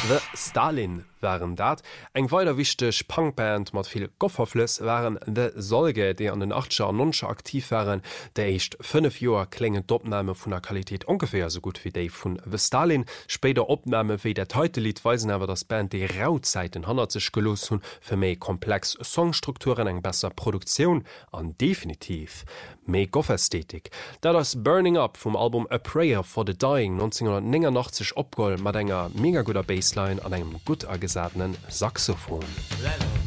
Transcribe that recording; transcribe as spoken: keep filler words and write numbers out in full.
The Stalin waren dat. Eng weiter wichtech Punkband mat viel Gofferflüss waren The Solge, die an den achtscher nonscher aktiv waren, der echt fünf Joer klingen Opname vun der Qualität ungefähr so gut wie déi vun The Stalin. Später Opname wie der heute Lied weisen aber das Band die Rauzeiten han sich gelos hun für méi komplex Songstrukturen eng besser Produktion an definitiv méi Goffästhetik. Da das Burning Up vom Album A Prayer for the Dying neunzehnhundertneunundneunzig opgoll mat enger mega guter Bassline an engem gut agesatenen Saxophon. Lala.